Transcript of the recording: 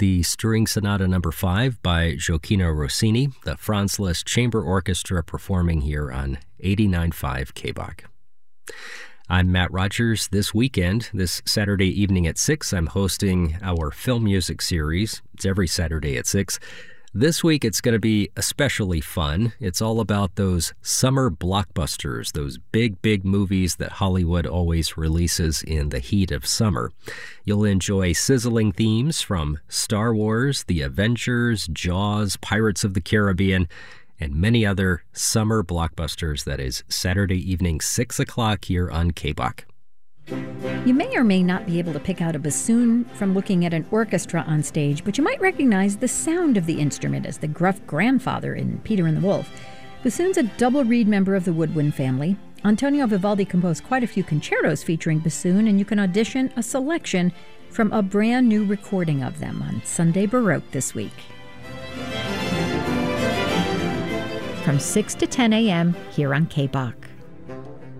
the String Sonata No. 5 by Gioacchino Rossini, the Franz Liszt Chamber Orchestra performing here on 89.5 KBOK. I'm Matt Rogers. This weekend, this Saturday evening at 6, I'm hosting our film music series. It's every Saturday at 6. This week, it's going to be especially fun. It's all about those summer blockbusters, those big movies that Hollywood always releases in the heat of summer. You'll enjoy sizzling themes from Star Wars, The Avengers, Jaws, Pirates of the Caribbean, and many other summer blockbusters. That is Saturday evening, 6 o'clock here on KBOK. You may or may not be able to pick out a bassoon from looking at an orchestra on stage, but you might recognize the sound of the instrument as the gruff grandfather in Peter and the Wolf. Bassoon's a double reed member of the woodwind family. Antonio Vivaldi composed quite a few concertos featuring bassoon, and you can audition a selection from a brand new recording of them on Sunday Baroque this week. From 6 to 10 a.m. here on KBOK.